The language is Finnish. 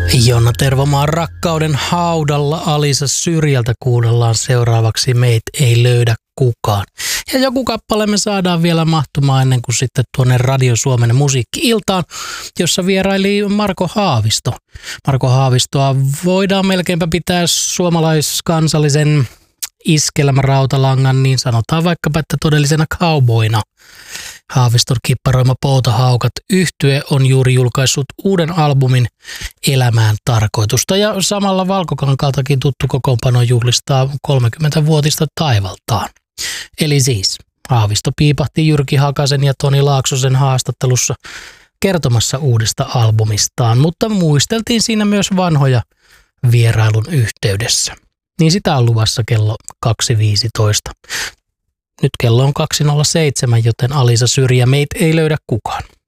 Jonna Tervomaan Rakkauden haudalla Alisa Syrjältä kuunnellaan seuraavaksi Meit ei löydä kukaan. Ja joku kappale me saadaan vielä mahtumaan ennen kuin sitten tuonne Radio Suomen musiikki-iltaan, jossa vieraili Marko Haavisto. Marko Haavistoa voidaan melkeinpä pitää suomalaiskansallisen iskelmärautalangan, niin sanotaan vaikkapa, että todellisena cowboyna. Haaviston kipparoima Poutahaukat -yhtye on juuri julkaissut uuden albumin Elämään tarkoitusta ja samalla Valkokankaaltakin tuttu kokoonpano juhlistaa 30-vuotista taivaltaan. Eli siis Haavisto piipahti Jyrki Hakasen ja Toni Laaksosen haastattelussa kertomassa uudesta albumistaan, mutta muisteltiin siinä myös vanhoja vierailun yhteydessä. Niin sitä on luvassa kello 2.15. Nyt kello on 2.07, joten Alisa Syrjä, Meit ei löydä kukaan.